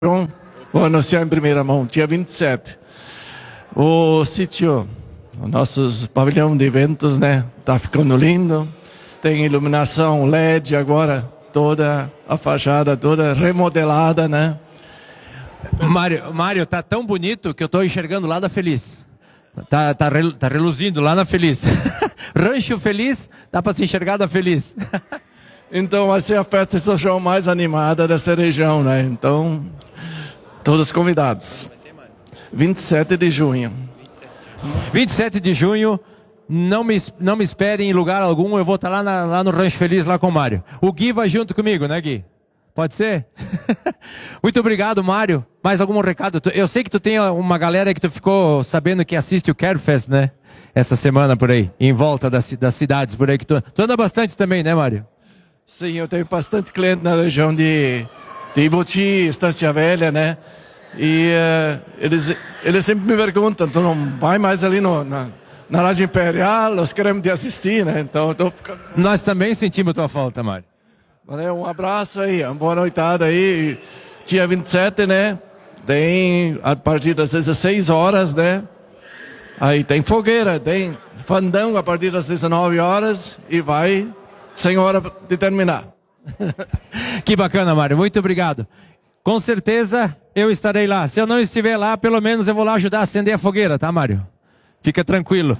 Bom, vou anunciar em primeira mão, dia 27. O sítio, o nosso pavilhão de eventos, né? Tá ficando lindo. Tem iluminação LED agora, toda a fachada toda remodelada, né? Mário, tá tão bonito que eu tô enxergando lá da Feliz. Tá reluzindo lá na Feliz. Rancho Feliz, dá para se enxergar da Feliz. Então vai ser a festa social mais animada dessa região, né? Então, todos convidados. 27 de junho. 27 de junho, não me esperem em lugar algum, eu vou estar lá no Rancho Feliz, lá com o Mário. O Gui vai junto comigo, né, Gui? Pode ser? Muito obrigado, Mário. Mais algum recado? Eu sei que tu tem uma galera que tu ficou sabendo que assiste o Carefest, né? Essa semana por aí, em volta das cidades por aí. Que tu anda bastante também, né, Mário? Sim, eu tenho bastante cliente na região de Iboti, Estância Velha, né? E eles sempre me perguntam, tu não vai mais ali na Rádio Imperial, nós queremos te assistir, né? Então eu tô ficando... Nós também sentimos tua falta, Mário. Valeu, um abraço aí, uma boa noitada aí. Dia 27, né? Tem a partir das 16 horas, né? Aí tem fogueira, tem fandango a partir das 19 horas e vai sem hora de terminar. Que bacana, Mário, muito obrigado. Com certeza eu estarei lá. Se eu não estiver lá, pelo menos eu vou lá ajudar a acender a fogueira, tá, Mário? Fica tranquilo.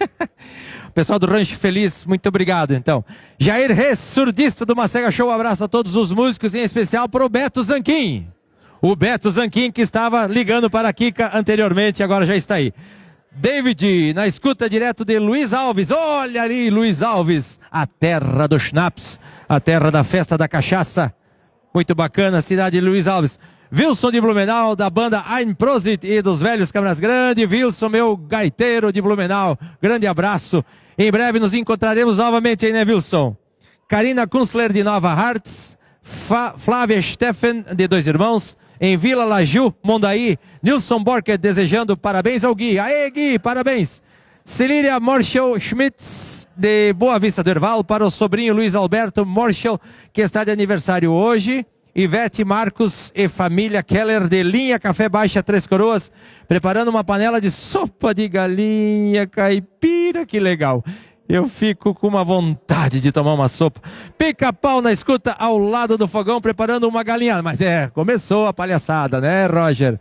Pessoal do Rancho Feliz, muito obrigado, então. Jair Reis, surdista do Macega Show, abraço a todos os músicos, em especial para o Beto Zanquim. O Beto Zanquim, que estava ligando para a Kika anteriormente, agora já está aí. David, na escuta direto de Luiz Alves. Olha ali, Luiz Alves, a terra do Schnaps, a terra da festa da cachaça. Muito bacana, cidade de Luiz Alves. Wilson de Blumenau, da banda Ein Prosit e dos Velhos Câmaras Grande. Wilson, meu gaiteiro de Blumenau, grande abraço. Em breve nos encontraremos novamente aí, né, Wilson? Karina Kunstler, de Nova Hartz. Flávia Steffen, de Dois Irmãos. Em Vila Laju, Mondaí. Nilson Borker, desejando parabéns ao Gui. Aê, Gui, parabéns. Celíria Morschel Schmitz, de Boa Vista do Herval, para o sobrinho Luiz Alberto Morschel, que está de aniversário hoje. Ivete Marcos e família Keller, de Linha Café Baixa Três Coroas, preparando uma panela de sopa de galinha caipira, que legal. Eu fico com uma vontade de tomar uma sopa. Pica-pau na escuta ao lado do fogão, preparando uma galinha. Mas começou a palhaçada, né, Roger?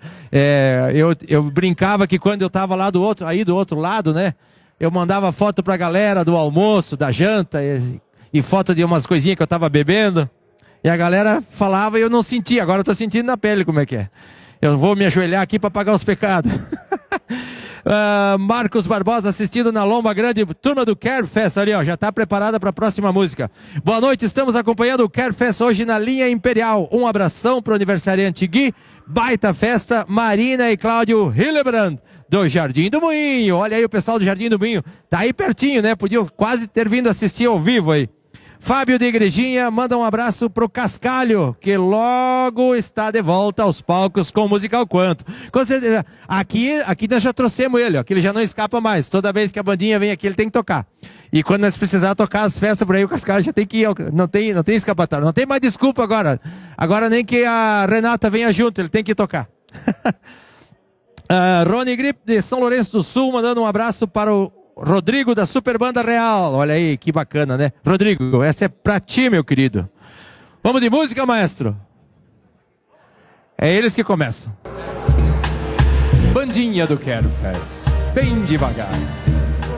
Eu brincava que quando eu tava lá do outro lado, né, eu mandava foto pra galera do almoço, da janta, e foto de umas coisinhas que eu tava bebendo. E a galera falava e eu não sentia. Agora eu tô sentindo na pele como é que é. Eu vou me ajoelhar aqui para pagar os pecados. Marcos Barbosa assistindo na Lomba Grande, turma do Carefest ali, ó, já está preparada para a próxima música. Boa noite, estamos acompanhando o Carefest hoje na linha Imperial. Um abração para o aniversariante Gui, baita festa, Marina e Cláudio Hillebrand, do Jardim do Moinho. Olha aí o pessoal do Jardim do Moinho, tá aí pertinho, né? Podia quase ter vindo assistir ao vivo aí. Fábio de Igrejinha, manda um abraço pro Cascalho, que logo está de volta aos palcos com o Musical Quanto. Com certeza, aqui nós já trouxemos ele, ó, que ele já não escapa mais. Toda vez que a bandinha vem aqui, ele tem que tocar. E quando nós precisar tocar as festas por aí, o Cascalho já tem que ir, não tem escapatório. Não tem mais desculpa agora. Agora nem que a Renata venha junto, ele tem que tocar. Rony Grip, de São Lourenço do Sul, mandando um abraço para o Rodrigo, da Super Banda Real. Olha aí, que bacana, né? Rodrigo, essa é pra ti, meu querido. Vamos de música, maestro? É eles que começam. Bandinha do Carefest, bem devagar.